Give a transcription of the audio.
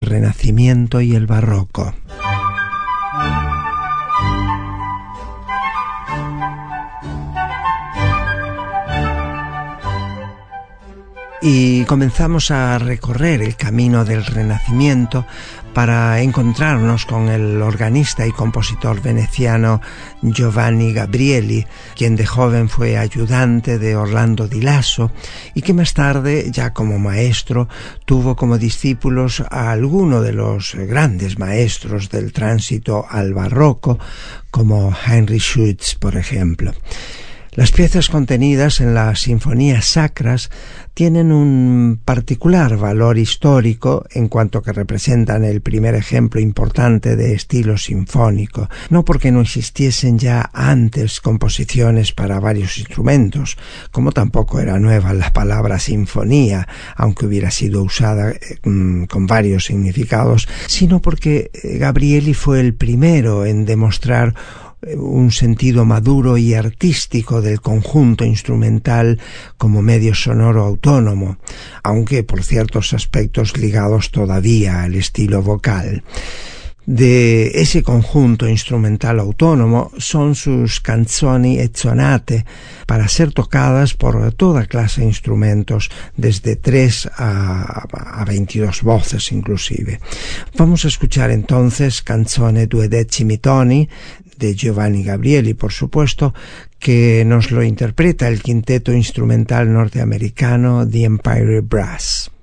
Renacimiento y el Barroco. Y comenzamos a recorrer el camino del Renacimiento para encontrarnos con el organista y compositor veneciano Giovanni Gabrieli, quien de joven fue ayudante de Orlando di Lasso y que más tarde, ya como maestro, tuvo como discípulos a alguno de los grandes maestros del tránsito al barroco, como Heinrich Schütz, por ejemplo. Las piezas contenidas en las sinfonías sacras tienen un particular valor histórico en cuanto que representan el primer ejemplo importante de estilo sinfónico, no porque no existiesen ya antes composiciones para varios instrumentos, como tampoco era nueva la palabra sinfonía, aunque hubiera sido usada con varios significados, sino porque Gabrieli fue el primero en demostrar un sentido maduro y artístico del conjunto instrumental como medio sonoro autónomo, aunque por ciertos aspectos ligados todavía al estilo vocal. De ese conjunto instrumental autónomo son sus canzoni e sonate, para ser tocadas por toda clase de instrumentos, desde 3 a 22 voces inclusive. Vamos a escuchar entonces Canzone 12 toni, de Giovanni Gabrieli, por supuesto, que nos lo interpreta el quinteto instrumental norteamericano The Empire Brass.